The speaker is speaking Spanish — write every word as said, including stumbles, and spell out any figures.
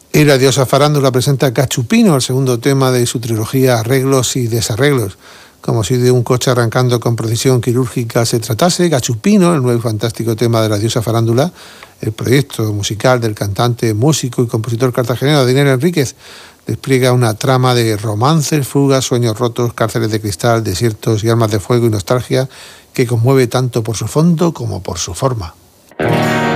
Y la diosa farándula presenta Cachupino, el segundo tema de su trilogía Arreglos y Desarreglos. Como si de un coche arrancando con precisión quirúrgica se tratase, Cachupino, el nuevo y fantástico tema de la diosa farándula, el proyecto musical del cantante, músico y compositor cartagenero Dinero Enríquez, despliega una trama de romances, fugas, sueños rotos, cárceles de cristal, desiertos y armas de fuego y nostalgia que conmueve tanto por su fondo como por su forma.